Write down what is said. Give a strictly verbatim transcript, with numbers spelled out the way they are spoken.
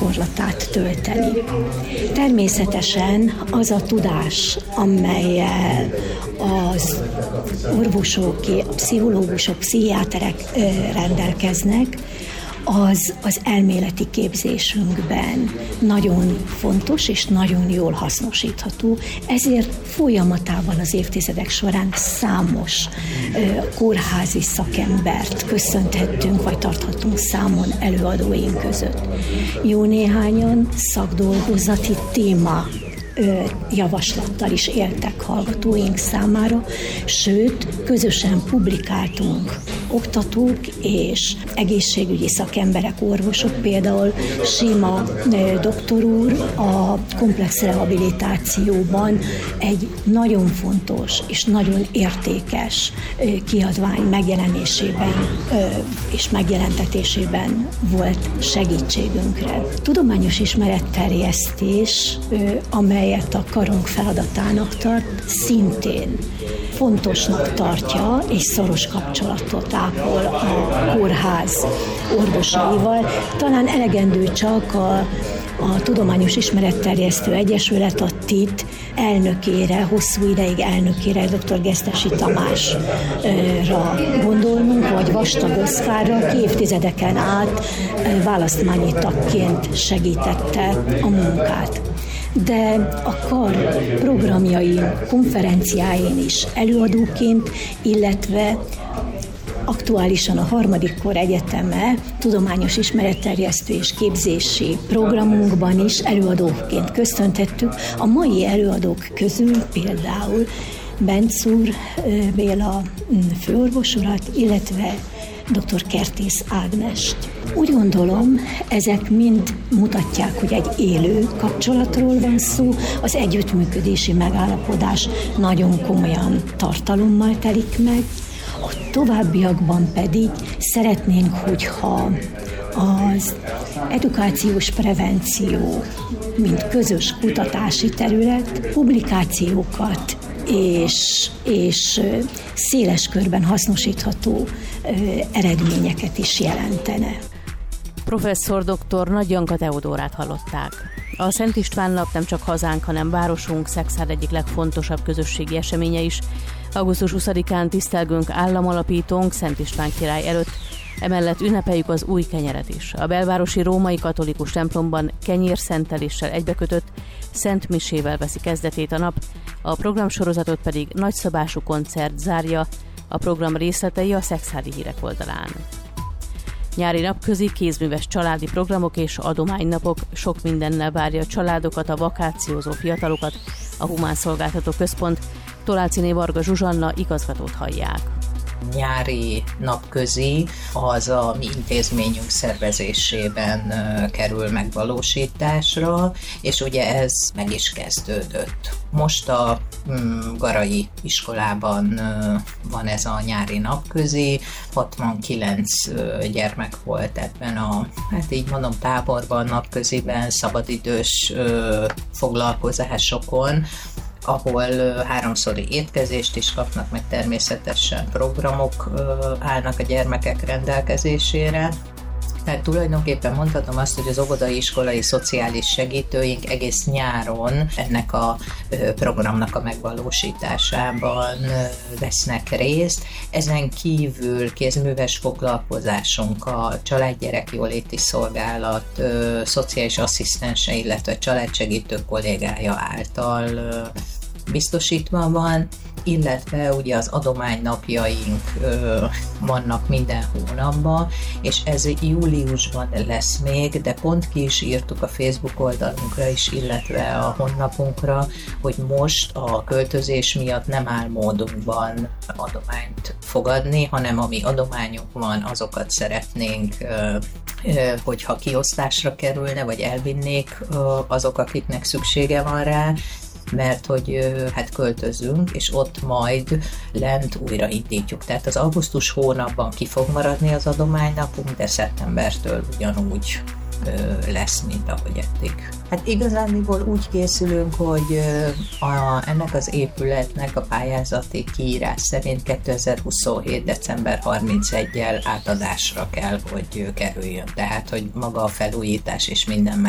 gyakorlatát tölteni. Természetesen az a tudás, amelyel az orvosok, a pszichológusok, pszichiáterek rendelkeznek, az az elméleti képzésünkben nagyon fontos és nagyon jól hasznosítható. Ezért folyamatában az évtizedek során számos kórházi szakembert köszönthettünk, vagy tarthatunk számon előadóink között. Jó néhányan szakdolgozati téma javaslattal is éltek hallgatóink számára, sőt, közösen publikáltunk oktatók és egészségügyi szakemberek, orvosok, például Sima doktor úr a komplex rehabilitációban egy nagyon fontos és nagyon értékes kiadvány megjelenésében és megjelentetésében volt segítségünkre. Tudományos ismeretterjesztés, amelyet a karunk feladatának tart, szintén fontosnak tartja és szoros kapcsolatot ápol a kórház orvosaival. Talán elegendő csak a, a Tudományos Ismeretterjesztő Egyesület, a té i té elnökére, hosszú ideig elnökére, dr. Gesztesi Tamásra gondolnunk, vagy Vastag Oszkárra, aki évtizedeken át választmányi tagként segítette a munkát. De a kar programjain, konferenciáin is előadóként, illetve aktuálisan a harmadik kor egyeteme tudományos ismeretterjesztő és képzési programunkban is előadóként köszöntettük. A mai előadók közül például Bencúr Béla főorvos urat, illetve dr. Kertész Ágnest. Úgy gondolom, ezek mind mutatják, hogy egy élő kapcsolatról van szó, az együttműködési megállapodás nagyon komolyan tartalommal telik meg, a továbbiakban pedig szeretnénk, hogyha az edukációs prevenció, mint közös kutatási terület, publikációkat és, és széles körben hasznosítható eredményeket is jelentene. Professzor doktor Nagy Janka Teodórát hallották. A Szent István nap nem csak hazánk, hanem városunk, Szekszárd egyik legfontosabb közösségi eseménye is. augusztus huszadikán tisztelgünk államalapítónk Szent István király előtt, emellett ünnepeljük az új kenyeret is. A belvárosi római katolikus templomban kenyérszenteléssel egybekötött Szent Misével veszi kezdetét a nap, a programsorozatot pedig nagyszabású koncert zárja, a program részletei a Szekszárdi Hírek oldalán. Nyári napközi kézműves családi programok és adománynapok sok mindennel várja a családokat, a vakációzó fiatalokat, a Humán Szolgáltató Központ. Toláciné Varga Zsuzsanna igazgatót hallják. Nyári napközi az a mi intézményünk szervezésében kerül megvalósításra, és ugye ez meg is kezdődött. Most a Garai iskolában van ez a nyári napközi, hatvankilenc gyermek volt ebben a, hát így mondom, táborban, napköziben, szabadidős foglalkozásokon, ahol háromszori étkezést is kapnak, meg természetesen programok állnak a gyermekek rendelkezésére. Tehát tulajdonképpen mondhatom azt, hogy az óvodai iskolai szociális segítőink egész nyáron ennek a programnak a megvalósításában vesznek részt. Ezen kívül kézműves foglalkozásunk a családgyerekjóléti szolgálat szociális asszisztense, illetve családsegítő kollégája által biztosítva van, illetve ugye az adománynapjaink ö, vannak minden hónapban, és ez júliusban lesz még, de pont ki is írtuk a Facebook oldalunkra is, illetve a honlapunkra, hogy most a költözés miatt nem áll módunkban adományt fogadni, hanem ami adományunk van, azokat szeretnénk, ö, ö, hogyha kiosztásra kerülne, vagy elvinnék ö, azok, akiknek szüksége van rá, mert hogy hát költözünk, és ott majd lent újraindítjuk. Tehát az augusztus hónapban ki fog maradni az adománynapunk, de szeptembertől ugyanúgy lesz, mint ahogy eddig. Hát igazániból úgy készülünk, hogy a, ennek az épületnek a pályázati kiírás szerint kétezer-huszonhét. december harmincegyedikével átadásra kell, hogy kerüljön. Tehát, hogy maga a felújítás és minden